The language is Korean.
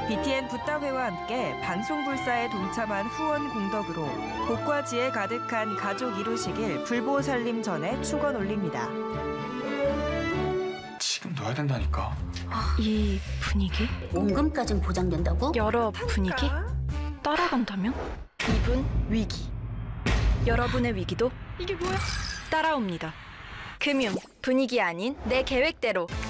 BTN 붓다회와 함께 방송불사에 동참한 후원 공덕으로 복과 지혜 가득한 가족 이루시길 불보살님 전에 축원 올립니다. 지금 넣어야 된다니까. 이 분위기? 원금까진 보장된다고? 여러 분위기? 따라간다면? 이분 위기. 여러분의 위기도 이게 뭐야? 따라옵니다. 금융 분위기 아닌 내 계획대로.